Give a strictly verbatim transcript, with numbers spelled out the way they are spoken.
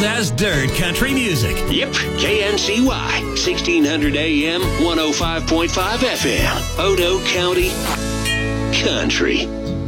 cold as dirt country music. Yep, K N C Y, sixteen hundred A M, one oh five point five F M, Odo County Country.